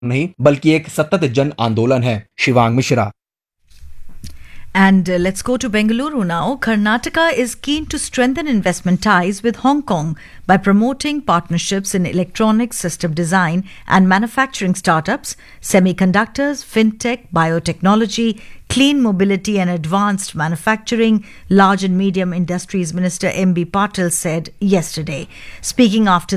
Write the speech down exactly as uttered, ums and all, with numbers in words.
नहीं बल्कि एक सतत जन आंदोलन है। Shivang Mishra. And uh, let's go to Bengaluru now. Karnataka is keen to strengthen investment ties with Hong Kong by promoting partnerships in electronic system design and manufacturing startups, semiconductors, fintech, biotechnology, clean mobility and advanced manufacturing, large and medium industries Minister M B Patil said yesterday. Speaking after